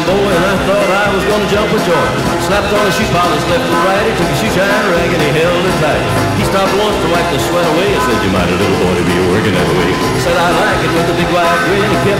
boy, and I thought I was gonna jump a joint. Slapped on his shoe polish left and right. He took his shoe shine rag and he held it tight. He stopped once to wipe the sweat away. I said, you mighty little boy to be working that way. Said, I like it with a big wide grin. He kept